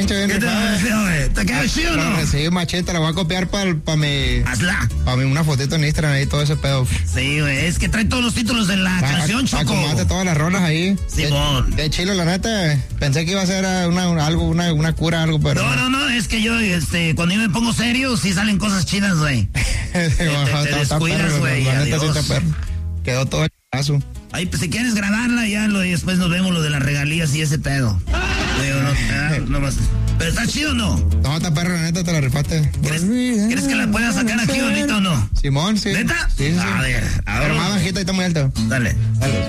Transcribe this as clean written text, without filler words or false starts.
pinche bien rifada. ¿Te queda chido o no? Sí, machete, la voy a copiar para mi... Hazla. Para mí una fotito en Instagram ahí, todo ese pedo. Sí, güey, es que trae todos los títulos de la canción, Choco. Acomodate todas las rolas ahí. Simón. De chile, la neta, pensé que iba a ser una cura, algo, pero... No, es que yo, cuando yo me pongo serio, sí salen cosas chidas, güey. te descuidas, güey, Quedó todo el paso. Ahí, pues, si quieres grabarla, ya y después nos vemos lo de las regalías y ese pedo. No más. ¿Pero está chido o no? No, está perro, la neta, te la rifaste. ¿Crees que la puedas sacar aquí ahorita o no? Simón, sí. ¿Neta? Sí. A ver. Pero más bajita y está muy alto. Dale.